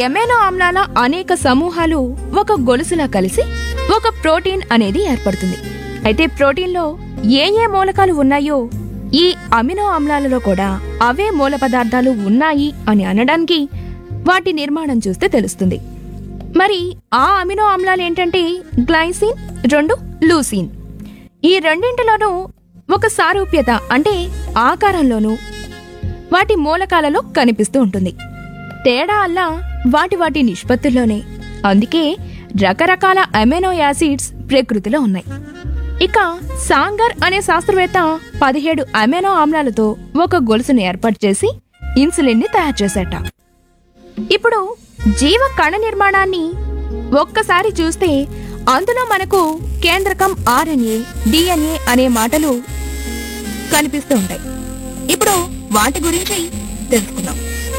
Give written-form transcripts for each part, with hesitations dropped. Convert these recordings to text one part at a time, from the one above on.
Amino ఆమ్లాల అనేక సమూహాలు ఒక గొలుసులా కలిసి ఒక ప్రోటీన్ అనేది ఏర్పడుతుంది. అయితే ప్రోటీన్లో ఏ ఏ మూలకాలు ఉన్నాయో ఈ అమినో ఆమ్లాలలో కూడా అవే మూల పదార్థాలు ఉన్నాయి అని అనడానికి వాటి నిర్మాణం చూస్తే తెలుస్తుంది. మరి ఆ అమినో ఆమ్లాలు ఏంటంటే గ్లైసిన్, 2 లూసిన్. ఈ రెండింటిలోనూ ఒక సారూప్యత అంటే ఆకారంలోనూ వాటి మూలకాలలో కనిపిస్తూ ఉంటుంది. తేడా అల్లా వాటి నిష్పత్తుల్లోనే. అందుకే రకరకాల అమైనో యాసిడ్స్ ప్రకృతిలో ఉన్నాయి. ఇక సాంగర్ అనే శాస్త్రవేత్త 17 అమైనో ఆమ్లాలతో ఒక గొలుసును ఏర్పాటు చేసి ఇన్సులిన్ ని తయారు చేశాట. ఇప్పుడు జీవ కణ నిర్మాణాన్ని ఒక్కసారి చూస్తే అందులో మనకు కేంద్రకం ఆర్ఎన్ఏ, డిఎన్ఏ అనే మాటలు కనిపిస్తూ ఉంటాయి. ఇప్పుడు వాటి గురించి తెలుసుకుందాం.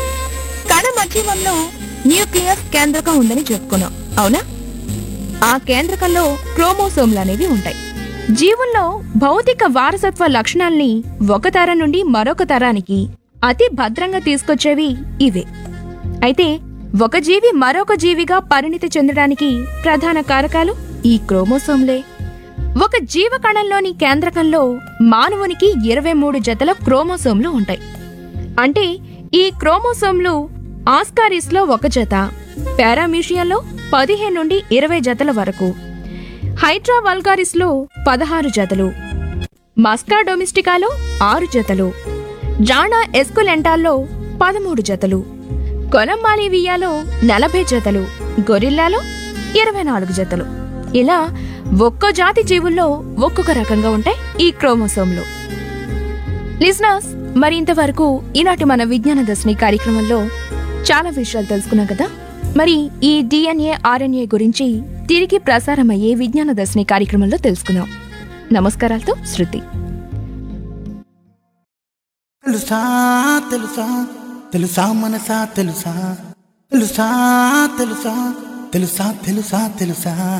కణ మధ్యమంలో న్యూక్లియస్ కేంద్రకం ఉందని చెప్పుకున్నాం, అవునా? ఆ కేంద్రకంలో క్రోమోసోమ్లు అనేవి ఉంటాయి. జీవుల్లో భౌతిక వారసత్వ లక్షణాల్ని ఒక తరం నుండి మరొక తరానికి అతి భద్రంగా తీసుకొచ్చేవి ఇవే. అయితే ఒక జీవి మరొక జీవిగా పరిణితి చెందడానికి ప్రధాన కారకాలు ఈ క్రోమోసోమ్లే. ఒక జీవకణంలోని కేంద్రకంలో మానవునికి 23 జతల క్రోమోసోమ్లు ఉంటాయి. అంటే ఈ క్రోమోసోమ్లు ఆస్కారిస్లో 1 జత, పారామీషియంలో 15 నుండి 20 జతల వరకు, హైడ్రా వల్గారిస్లో 16 జతలు, మస్కా డొమిస్టికాలో 6 జతలు, జానా ఎస్కులెంటాల్లో 13 జతలు, కొలంబాలివియాలో 40 జతలు, గొరిల్లాలో 24 జతలు. ఇలా ఒక్కో జాతి జీవుల్లో ఒక్కొక్క రకంగా ఉంటాయి ఈ క్రోమోసోమ్లు. లిజనర్స్, మరి ఇంతవరకు ఈనాటి మన విజ్ఞాన దర్శిని కార్యక్రమంలో చాలా విషయాలు తెలుసుకున్నాం కదా. మరి ఈ డిఎన్ఏ, ఆర్ఎన్ఏ గురించి తిరిగి ప్రసారమయ్యే విజ్ఞాన దర్శిని కార్యక్రమంలో తెలుసుకుందాం. నమస్కారాలతో శృతి. తెలుసా తెలుసా తెలుసా మనసా తెలుసా తెలుసా తెలుసా తెలుసా తెలుసా తెలుసా